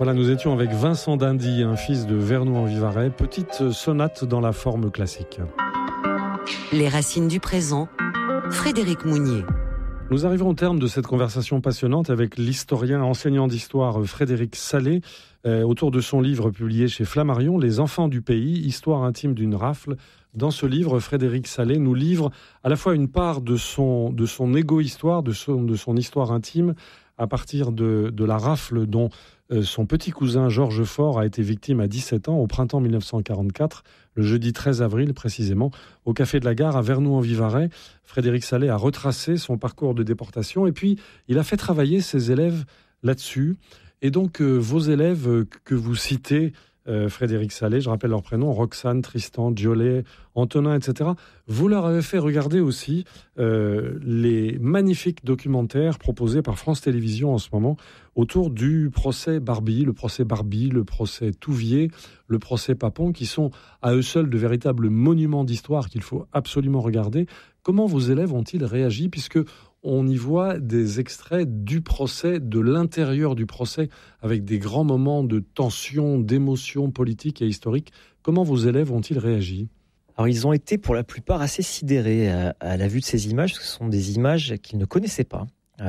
Voilà, nous étions avec Vincent d'Indy, un fils de Vernoux-en-Vivarais, petite sonate dans la forme classique. Les racines du présent, Frédéric Mounier. Nous arrivons au terme de cette conversation passionnante avec l'historien enseignant d'histoire Frédéric Sallet, autour de son livre publié chez Flammarion, Les enfants du pays, histoire intime d'une rafle. Dans ce livre, Frédéric Sallet nous livre à la fois une part de son égo-histoire, de son histoire intime, à partir de la rafle dont son petit cousin Georges Faure a été victime à 17 ans au printemps 1944, le jeudi 13 avril précisément, au Café de la Gare à Vernoux-en-Vivarais. Frédéric Sallet a retracé son parcours de déportation et puis il a fait travailler ses élèves là-dessus. Et donc vos élèves que vous citez, Frédéric Sallet, je rappelle leurs prénoms, Roxane, Tristan, Diolet, Antonin, etc. Vous leur avez fait regarder aussi les magnifiques documentaires proposés par France Télévisions en ce moment autour du procès Barbie, le procès Touvier, le procès Papon, qui sont à eux seuls de véritables monuments d'histoire qu'il faut absolument regarder. Comment vos élèves ont-ils réagi, puisque on y voit des extraits du procès, de l'intérieur du procès, avec des grands moments de tension, d'émotion politique et historique. Comment vos élèves ont-ils réagi ? Alors ils ont été pour la plupart assez sidérés à la vue de ces images, parce que ce sont des images qu'ils ne connaissaient pas.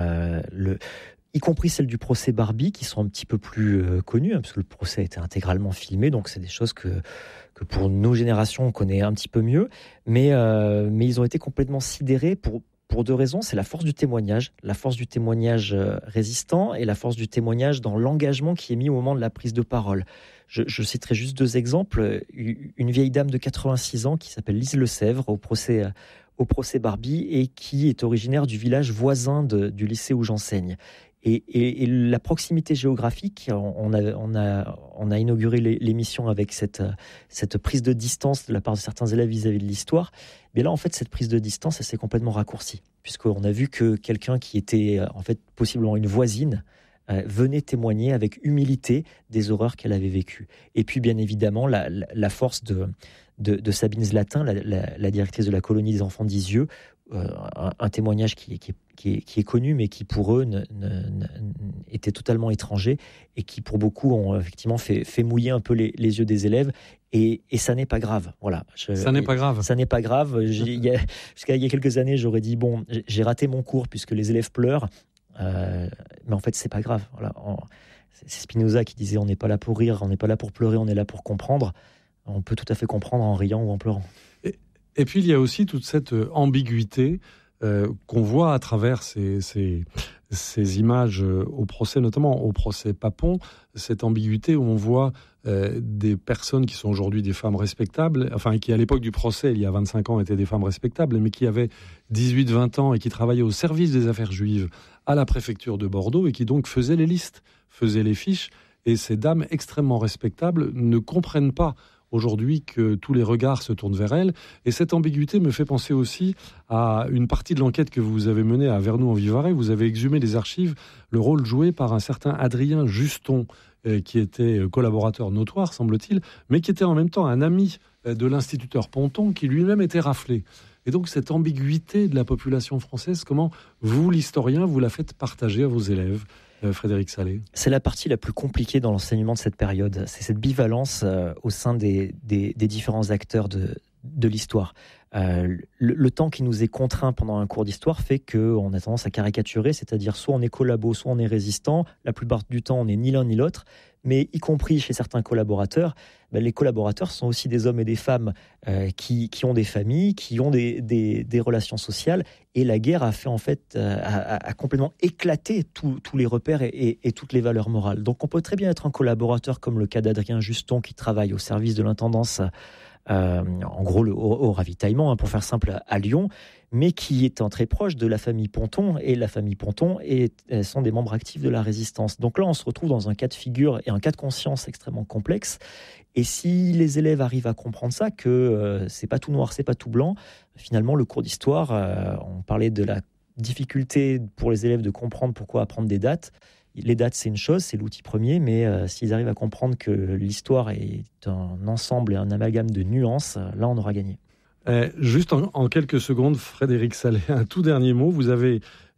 Y compris celles du procès Barbie, qui sont un petit peu plus connues, parce que le procès a été intégralement filmé, donc c'est des choses que pour nos générations, on connaît un petit peu mieux. Mais ils ont été complètement sidérés pour deux raisons. C'est la force du témoignage résistant et la force du témoignage dans l'engagement qui est mis au moment de la prise de parole. Je citerai juste deux exemples. Une vieille dame de 86 ans qui s'appelle Lise Lesèvre au procès Barbie et qui est originaire du village voisin du lycée où j'enseigne. Et la proximité géographique, on a inauguré l'émission avec cette prise de distance de la part de certains élèves vis-à-vis de l'histoire. Mais là, en fait, cette prise de distance, elle s'est complètement raccourcie, puisqu'on a vu que quelqu'un qui était en fait possiblement une voisine venait témoigner avec humilité des horreurs qu'elle avait vécues. Et puis, bien évidemment, la force de Sabine Zlatin, la directrice de la colonie des enfants d'Isieux, un témoignage qui est connu, mais qui pour eux était totalement étranger et qui pour beaucoup ont effectivement fait mouiller un peu les yeux des élèves. Et ça n'est pas grave. Voilà. Ça n'est pas grave. Ça n'est pas grave. Jusqu'à il y a quelques années, j'aurais dit bon, j'ai raté mon cours puisque les élèves pleurent. Mais en fait, c'est pas grave. Voilà. C'est Spinoza qui disait on n'est pas là pour rire, on n'est pas là pour pleurer, on est là pour comprendre. On peut tout à fait comprendre en riant ou en pleurant. Et puis il y a aussi toute cette ambiguïté qu'on voit à travers ces images au procès, notamment au procès Papon, cette ambiguïté où on voit des personnes qui sont aujourd'hui des femmes respectables, enfin qui à l'époque du procès, il y a 25 ans, étaient des femmes respectables, mais qui avaient 18-20 ans et qui travaillaient au service des affaires juives à la préfecture de Bordeaux et qui donc faisaient les listes, faisaient les fiches. Et ces dames extrêmement respectables ne comprennent pas aujourd'hui que tous les regards se tournent vers elle. Et cette ambiguïté me fait penser aussi à une partie de l'enquête que vous avez menée à Vernoux-en-Vivarais. Vous avez exhumé des archives le rôle joué par un certain Adrien Juston, qui était collaborateur notoire, semble-t-il, mais qui était en même temps un ami de l'instituteur Ponton, qui lui-même était raflé. Et donc cette ambiguïté de la population française, comment vous, l'historien, vous la faites partager à vos élèves ? Frédéric Sallet. C'est la partie la plus compliquée dans l'enseignement de cette période. C'est cette bivalence au sein des différents acteurs de l'histoire. Le temps qui nous est contraint pendant un cours d'histoire fait qu'on a tendance à caricaturer, c'est-à-dire soit on est collabo, soit on est résistant. La plupart du temps, on n'est ni l'un ni l'autre. Mais y compris chez certains collaborateurs, les collaborateurs sont aussi des hommes et des femmes qui ont des familles, qui ont des relations sociales. Et la guerre a fait en fait a complètement éclaté tous les repères et toutes les valeurs morales. Donc on peut très bien être un collaborateur comme le cas d'Adrien Juston qui travaille au service de l'intendance, en gros au ravitaillement, pour faire simple, à Lyon, mais qui est très proche de la famille Ponton, et la famille Ponton sont des membres actifs de la résistance. Donc là, on se retrouve dans un cas de figure et un cas de conscience extrêmement complexe. Et si les élèves arrivent à comprendre ça, que c'est pas tout noir, c'est pas tout blanc, finalement, le cours d'histoire, on parlait de la difficulté pour les élèves de comprendre pourquoi apprendre des dates. Les dates, c'est une chose, c'est l'outil premier, mais s'ils arrivent à comprendre que l'histoire est un ensemble et un amalgame de nuances, là, on aura gagné. Juste en quelques secondes, Frédéric Sallet, un tout dernier mot. Vous avez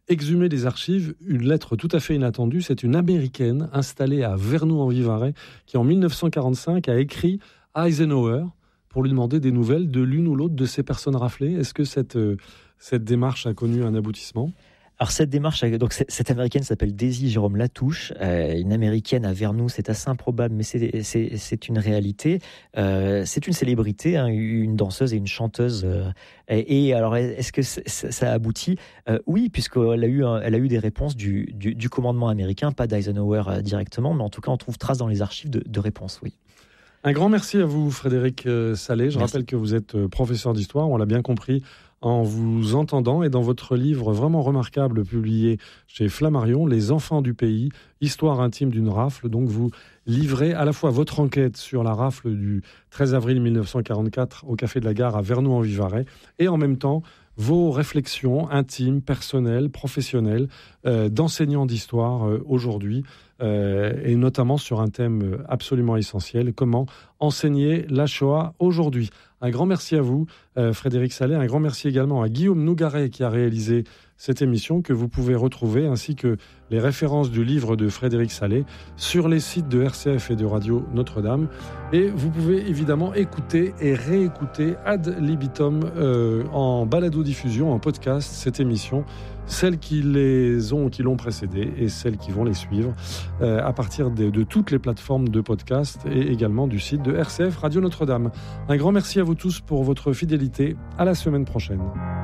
exhumé des archives une lettre tout à fait inattendue. C'est une Américaine installée à Vernoux-en-Vivarais qui, en 1945, a écrit à Eisenhower pour lui demander des nouvelles de l'une ou l'autre de ces personnes raflées. Est-ce que cette démarche a connu un aboutissement ? Alors cette démarche, donc cette américaine s'appelle Daisy Jérôme Latouche, une américaine à Vernoux, c'est assez improbable, mais c'est une réalité. C'est une célébrité, hein, une danseuse et une chanteuse. Et alors, est-ce que ça aboutit ? Oui, puisqu'elle a eu des réponses du commandement américain, pas d'Eisenhower directement, mais en tout cas, on trouve trace dans les archives de réponses, oui. Un grand merci à vous, Frédéric Sallet. Je rappelle que vous êtes professeur d'histoire, on l'a bien compris en vous entendant, et dans votre livre vraiment remarquable publié chez Flammarion, Les enfants du pays, histoire intime d'une rafle. Donc vous livrez à la fois votre enquête sur la rafle du 13 avril 1944 au Café de la Gare à Vernoux-en-Vivarais, et en même temps vos réflexions intimes, personnelles, professionnelles d'enseignants d'histoire aujourd'hui, et notamment sur un thème absolument essentiel, comment enseigner la Shoah aujourd'hui. Un grand merci à vous, Frédéric Sallet. Un grand merci également à Guillaume Nougaret qui a réalisé cette émission, que vous pouvez retrouver, ainsi que les références du livre de Frédéric Sallet sur les sites de RCF et de Radio Notre-Dame. Et vous pouvez évidemment écouter et réécouter ad libitum en balado-diffusion, en podcast, cette émission, celles qui l'ont précédée et celles qui vont les suivre à partir de toutes les plateformes de podcast et également du site de RCF Radio Notre-Dame. Un grand merci à vous tous pour votre fidélité. À la semaine prochaine.